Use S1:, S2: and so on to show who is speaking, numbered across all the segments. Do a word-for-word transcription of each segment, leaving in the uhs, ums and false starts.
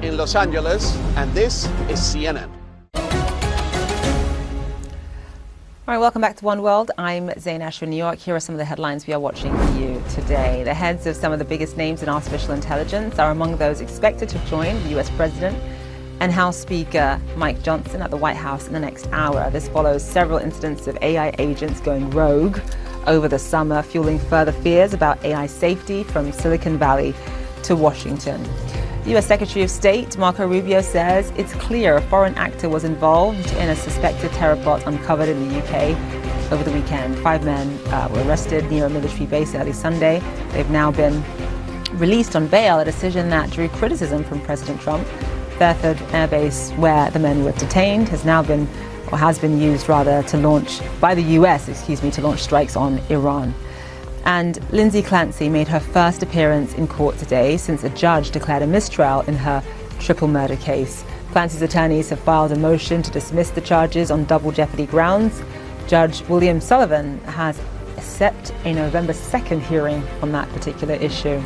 S1: in Los Angeles, and this is C N N.
S2: All right, welcome back to One World. I'm Zain Asher in New York. Here are some of the headlines we are watching for you today. The heads of some of the biggest names in artificial intelligence are among those expected to join the U S President and House Speaker Mike Johnson at the White House in the next hour. This follows several incidents of A I agents going rogue over the summer, fueling further fears about A I safety from Silicon Valley to Washington. U S Secretary of State Marco Rubio says it's clear a foreign actor was involved in a suspected terror plot uncovered in the U K over the weekend. Five men uh, were arrested near a military base early Sunday. They've now been released on bail, a decision that drew criticism from President Trump. Fairford Air Base, where the men were detained, has now been, or has been used rather, to launch, by the U S, excuse me, to launch strikes on Iran. And Lindsay Clancy made her first appearance in court today since a judge declared a mistrial in her triple murder case. Clancy's attorneys have filed a motion to dismiss the charges on double jeopardy grounds. Judge William Sullivan has set a November second hearing on that particular issue.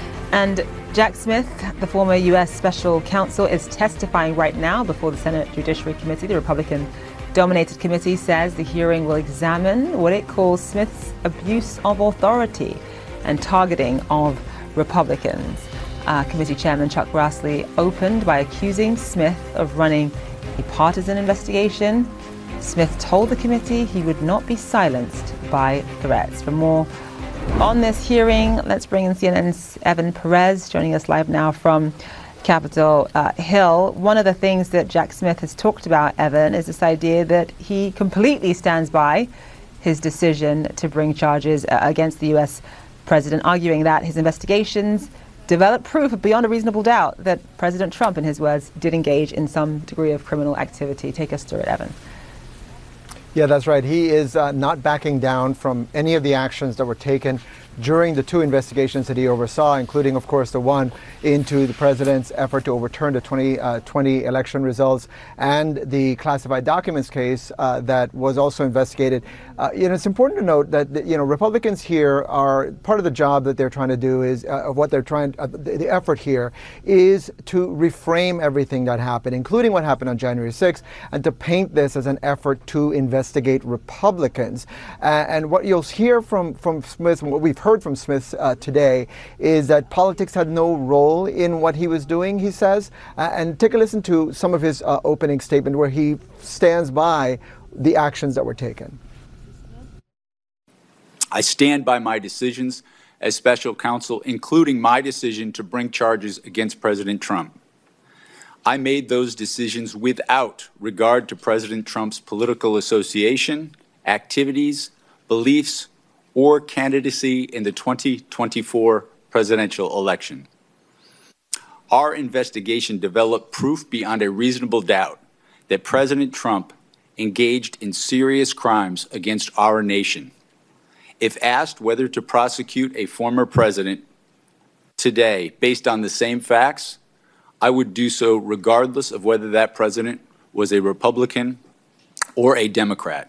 S2: And Jack Smith, the former U S Special Counsel, is testifying right now before the Senate Judiciary Committee. The Republican-dominated committee says the hearing will examine what it calls Smith's abuse of authority and targeting of Republicans. Uh, committee Chairman Chuck Grassley opened by accusing Smith of running a partisan investigation. Smith told the committee he would not be silenced by threats. For more on this hearing, let's bring in C N N's Evan Perez, joining us live now from Capitol uh, Hill. One of the things that Jack Smith has talked about, Evan, is this idea that he completely stands by his decision to bring charges uh, against the U S president, arguing that his investigations develop proof beyond a reasonable doubt that President Trump, in his words, did engage in some degree of criminal activity. Take us through it, Evan.
S3: Yeah, that's right. He is uh, not backing down from any of the actions that were taken during the two investigations that he oversaw, including, of course, the one into the president's effort to overturn the twenty twenty election results and the classified documents case uh, that was also investigated. Uh, you know, it's important to note that, you know, Republicans here are part of the job that they're trying to do is uh, of what they're trying, uh, the, the effort here is to reframe everything that happened, including what happened on January sixth, and to paint this as an effort to investigate Republicans. Uh, and what you'll hear from, from Smith, and what we've heard from Smith uh, today, is that politics had no role in what he was doing, he says. Uh, and take a listen to some of his uh, opening statement where he stands by the actions that were taken.
S4: I stand by my decisions as special counsel, including my decision to bring charges against President Trump. I made those decisions without regard to President Trump's political association, activities, beliefs, or candidacy in the twenty twenty-four presidential election. Our investigation developed proof beyond a reasonable doubt that President Trump engaged in serious crimes against our nation. If asked whether to prosecute a former president today based on the same facts, I would do so regardless of whether that president was a Republican or a Democrat.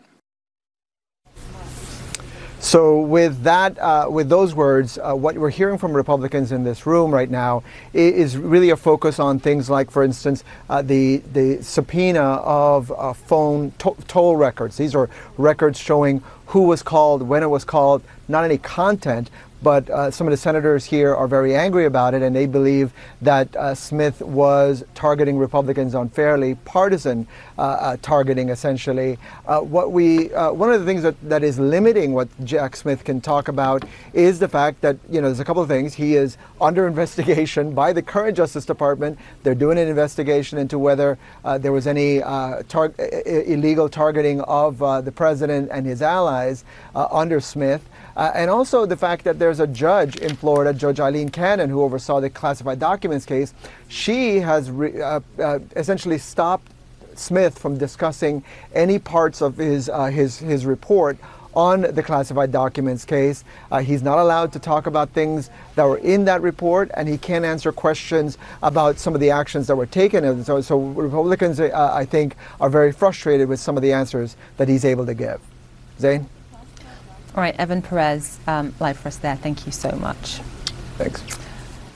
S3: So with that, uh, with those words, uh, what we're hearing from Republicans in this room right now is really a focus on things like, for instance, uh, the the subpoena of uh, phone to toll records. These are records showing who was called, when it was called, not any content. But uh, some of the senators here are very angry about it, and they believe that uh, Smith was targeting Republicans unfairly, partisan uh, uh, targeting, essentially. Uh, what we, uh, one of the things that, that is limiting what Jack Smith can talk about is the fact that, you know, there's a couple of things. He is under investigation by the current Justice Department. They're doing an investigation into whether uh, there was any uh, tar illegal targeting of uh, the president and his allies uh, under Smith. Uh, and also the fact that there's a judge in Florida, Judge Eileen Cannon, who oversaw the classified documents case. She has re, uh, uh, essentially stopped Smith from discussing any parts of his, uh, his, his report on the classified documents case. Uh, he's not allowed to talk about things that were in that report, and he can't answer questions about some of the actions that were taken. And so, so Republicans, uh, I think, are very frustrated with some of the answers that he's able to give. Zain?
S2: All right, Evan Perez, um, live for us there. Thank you so much.
S3: Thanks.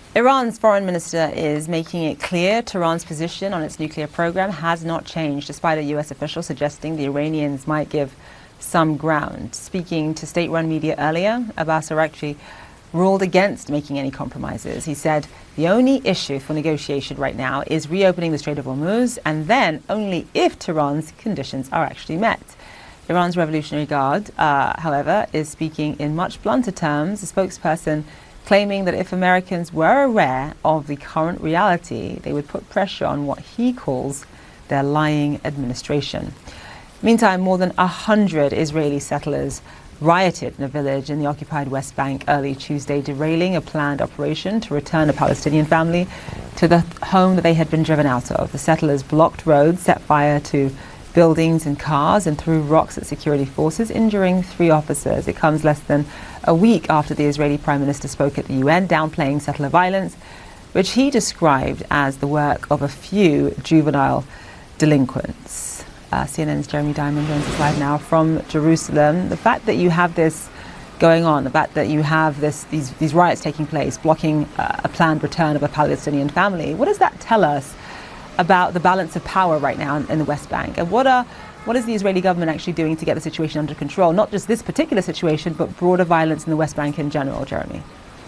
S2: Iran's foreign minister is making it clear Tehran's position on its nuclear program has not changed, despite a U S official suggesting the Iranians might give some ground. Speaking to state-run media earlier, Abbas Araghchi ruled against making any compromises. He said the only issue for negotiation right now is reopening the Strait of Hormuz, and then only if Tehran's conditions are actually met. Iran's Revolutionary Guard, uh, however, is speaking in much blunter terms. A spokesperson claiming that if Americans were aware of the current reality, they would put pressure on what he calls their lying administration. Meantime, more than a hundred Israeli settlers rioted in a village in the occupied West Bank early Tuesday, derailing a planned operation to return a Palestinian family to the home that they had been driven out of. The settlers blocked roads, set fire to buildings and cars, and threw rocks at security forces, injuring three officers. It comes less than a week after the Israeli Prime Minister spoke at the U N, downplaying settler violence, which he described as the work of a few juvenile delinquents. Uh, C N N's Jeremy Diamond joins us live now from Jerusalem. The fact that you have this going on, the fact that you have this, these, these riots taking place, blocking uh, a planned return of a Palestinian family, what does that tell us about the balance of power right now in, in the West Bank? And what are what is the Israeli government actually doing to get the situation under control? Not just this particular situation, but broader violence in the West Bank in general, Jeremy?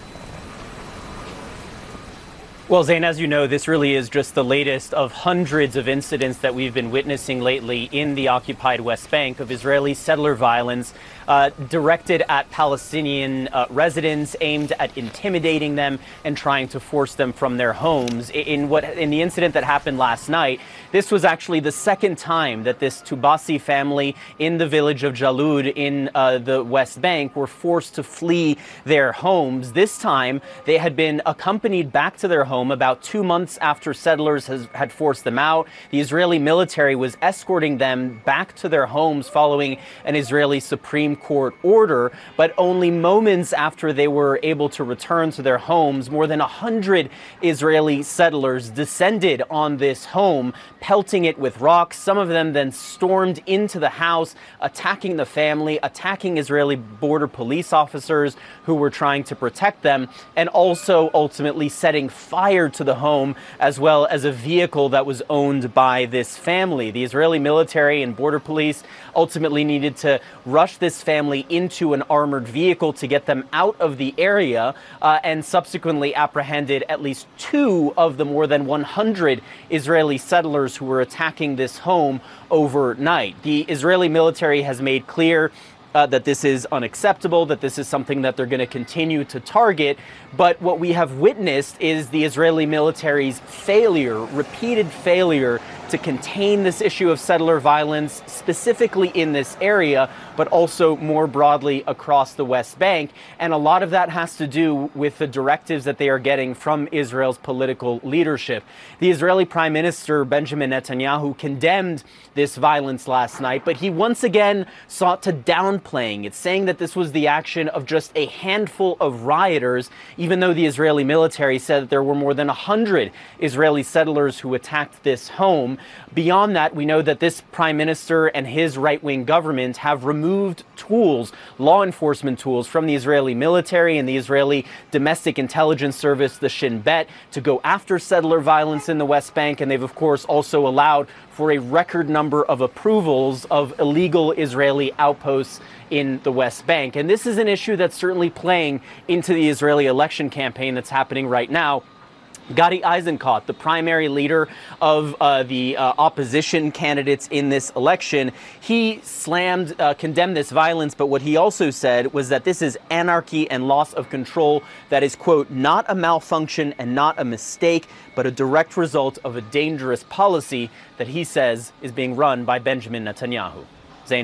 S5: Well, Zain, as you know, this really is just the latest of hundreds of incidents that we've been witnessing lately in the occupied West Bank of Israeli settler violence uh, directed at Palestinian uh, residents, aimed at intimidating them and trying to force them from their homes. In what in the incident that happened last night, this was actually the second time that this Tubasi family in the village of Jalud in uh, the West Bank were forced to flee their homes. This time, they had been accompanied back to their home about two months after settlers has, had forced them out. The Israeli military was escorting them back to their homes following an Israeli Supreme Court order, but only moments after they were able to return to their homes, more than a hundred Israeli settlers descended on this home, pelting it with rocks. Some of them then stormed into the house, attacking the family, attacking Israeli border police officers who were trying to protect them, and also ultimately setting fire to the home, as well as a vehicle that was owned by this family. The Israeli military and border police ultimately needed to rush this family into an armored vehicle to get them out of the area, uh, and subsequently apprehended at least two of the more than one hundred Israeli settlers who were attacking this home overnight. The Israeli military has made clear Uh, that this is unacceptable, that this is something that they're going to continue to target. But what we have witnessed is the Israeli military's failure, repeated failure, to contain this issue of settler violence, specifically in this area, but also more broadly across the West Bank. And a lot of that has to do with the directives that they are getting from Israel's political leadership. The Israeli Prime Minister, Benjamin Netanyahu, condemned this violence last night, but he once again sought to downplaying it, saying that this was the action of just a handful of rioters, even though the Israeli military said that there were more than one hundred Israeli settlers who attacked this home. Beyond that, we know that this prime minister and his right-wing government have removed tools, law enforcement tools, from the Israeli military and the Israeli domestic intelligence service, the Shin Bet, to go after settler violence in the West Bank. And they've, of course, also allowed for a record number of approvals of illegal Israeli outposts in the West Bank. And this is an issue that's certainly playing into the Israeli election campaign that's happening right now. Gadi Eisenkot, the primary leader of uh, the uh, opposition candidates in this election, he slammed, uh, condemned this violence, but what he also said was that this is anarchy and loss of control that is, quote, not a malfunction and not a mistake, but a direct result of a dangerous policy that he says is being run by Benjamin Netanyahu. Zain?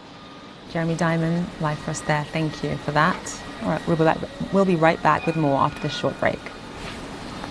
S2: Jeremy Diamond, live for us there. Thank you for that. All right, we'll be, back, we'll be right back with more after this short break.